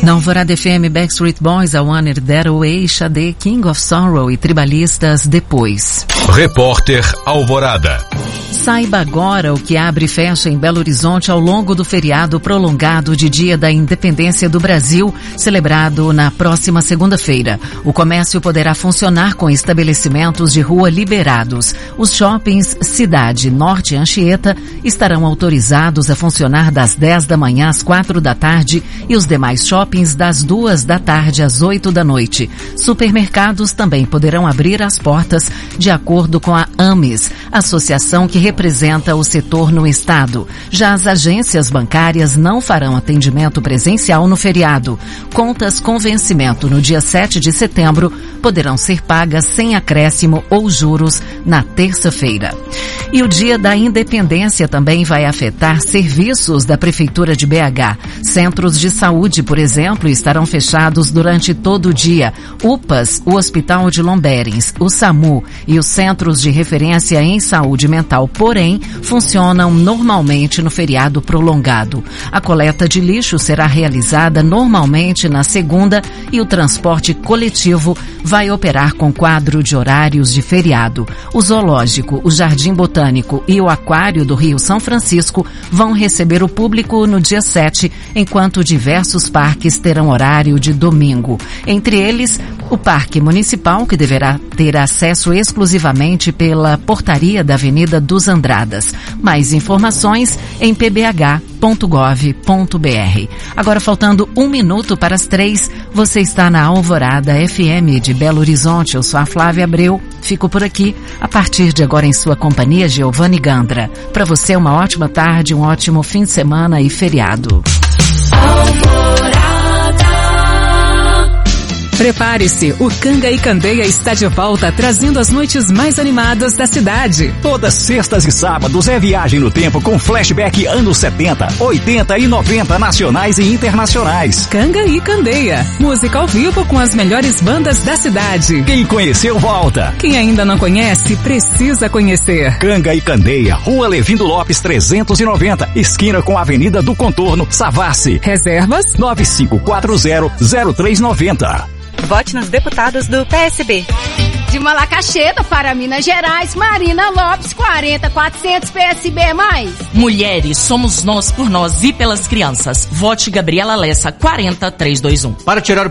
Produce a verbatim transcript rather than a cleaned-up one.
Na Alvorada F M, Backstreet Boys, A Wanted That Away, Xadê, King of Sorrow e Tribalistas depois. Repórter Alvorada. Saiba agora o que abre e fecha em Belo Horizonte ao longo do feriado prolongado de Dia da Independência do Brasil, celebrado na próxima segunda-feira. O comércio poderá funcionar com estabelecimentos de rua liberados. Os shoppings Cidade Norte e Anchieta estarão autorizados a funcionar das dez da manhã às quatro da tarde e os demais shoppings das duas da tarde às oito da noite. Supermercados também poderão abrir as portas de acordo com a AMES, associação que representa o setor no estado. Já as agências bancárias não farão atendimento presencial no feriado. Contas com vencimento no dia sete de setembro poderão ser pagas sem acréscimo ou juros na terça-feira. E o Dia da Independência também vai afetar serviços da Prefeitura de B H. Centros de saúde, por exemplo, estarão fechados durante todo o dia. U P A S, o Hospital de Lomberens, o SAMU e os Centros de Referência em Saúde Mental, porém, funcionam normalmente no feriado prolongado. A coleta de lixo será realizada normalmente na segunda e o transporte coletivo vai operar com quadro de horários de feriado. O zoológico, o Jardim Botânico e o Aquário do Rio São Francisco vão receber o público no dia sete, enquanto diversos parques terão horário de domingo. Entre eles, o Parque Municipal, que deverá ter acesso exclusivamente pela portaria da Avenida dos Andradas. Mais informações em p b h ponto gov ponto b r. Agora, faltando um minuto para as três, você está na Alvorada F M de Belo Horizonte. Eu sou a Flávia Abreu. Fico por aqui, a partir de agora em sua companhia, Giovanni Gandra. Para você, uma ótima tarde, um ótimo fim de semana e feriado. Prepare-se, o Canga e Candeia está de volta, trazendo as noites mais animadas da cidade. Todas sextas e sábados é viagem no tempo com flashback anos setenta, oitenta e noventa nacionais e internacionais. Canga e Candeia, música ao vivo com as melhores bandas da cidade. Quem conheceu, volta. Quem ainda não conhece, precisa conhecer. Canga e Candeia, Rua Levindo Lopes trezentos e noventa, esquina com a Avenida do Contorno, Savassi. Reservas nove cinco quatro zero, zero três nove zero. Vote nos deputados do P S B. De Malacaxeta para Minas Gerais, Marina Lopes, quarenta quatrocentos P S B mais. Mulheres, somos nós por nós e pelas crianças. Vote Gabriela Lessa, quarenta trezentos e vinte e um. Para tirar